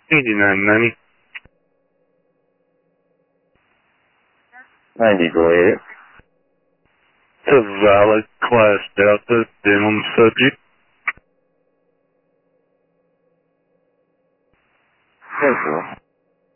8990. 90, go ahead. It's a valid Class Delta denim subject. 10-4.